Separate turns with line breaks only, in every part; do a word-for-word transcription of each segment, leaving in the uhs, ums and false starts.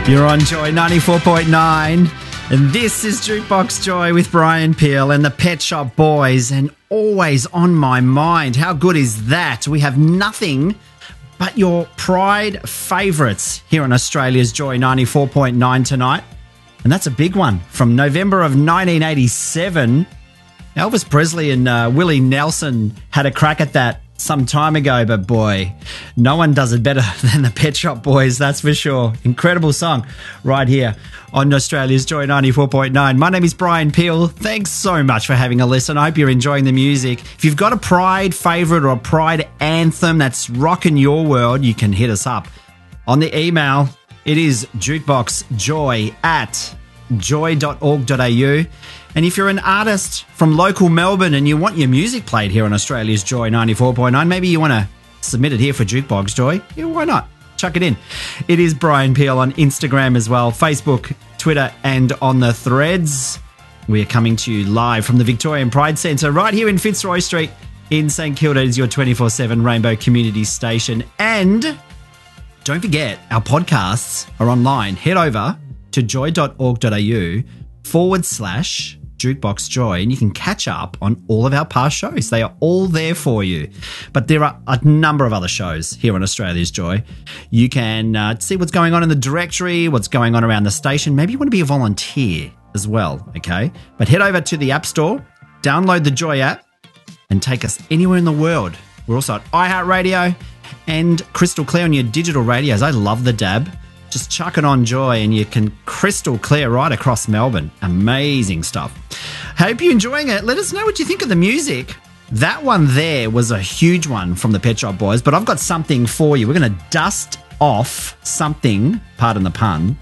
You're on Joy ninety-four point nine, and this is Jukebox Joy with Brian Peel and the Pet Shop Boys, and always on my mind. How good is that? We have nothing but your Pride favourites here on Australia's Joy ninety-four point nine tonight, and that's a big one from November of nineteen eighty-seven. Elvis Presley and uh, Willie Nelson had a crack at that some time ago, but boy, no one does it better than the Pet Shop Boys, that's for sure. Incredible song right here on Australia's Joy ninety-four point nine. My name is Brian Peel. Thanks so much for having a listen. I hope you're enjoying the music. If you've got a Pride favourite or a Pride anthem that's rocking your world, you can hit us up on the email. It is jukeboxjoy at joy dot org dot a u. And if you're an artist from local Melbourne and you want your music played here on Australia's Joy ninety-four point nine, maybe you want to submit it here for Jukebox Joy, yeah, why not? Chuck it in. It is Brian Peel on Instagram as well, Facebook, Twitter, and on the threads. We are coming to you live from the Victorian Pride Centre right here in Fitzroy Street in St Kilda. Is your twenty-four seven Rainbow Community Station. And don't forget, our podcasts are online. Head over to joy dot org dot a u forward slash Jukebox Joy, and you can catch up on all of our past shows. They are all there for you. But there are a number of other shows here on Australia's Joy. You can uh, see what's going on in the directory, what's going on around the station. Maybe you want to be a volunteer as well, okay? But head over to the App Store, download the Joy app, and take us anywhere in the world. We're also at iHeartRadio and Crystal Clear on your digital radios. I love the dab. Just chuck it on Joy and you can crystal clear right across Melbourne. Amazing stuff. Hope you're enjoying it. Let us know what you think of the music. That one there was a huge one from the Pet Shop Boys, but I've got something for you. We're going to dust off something, pardon the pun,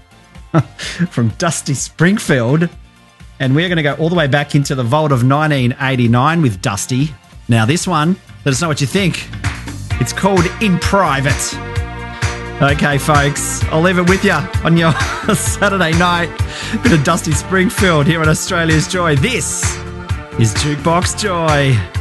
from Dusty Springfield, and we're going to go all the way back into the vault of nineteen eighty-nine with Dusty. Now this one, let us know what you think. It's called In Private. Okay, folks, I'll leave it with you on your Saturday night. Bit of Dusty Springfield here on Australia's Joy. This is Jukebox Joy.